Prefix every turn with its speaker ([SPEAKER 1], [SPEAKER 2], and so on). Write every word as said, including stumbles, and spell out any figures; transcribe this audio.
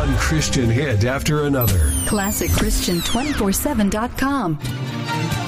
[SPEAKER 1] One Christian hit after another.
[SPEAKER 2] classic christian two forty-seven dot com.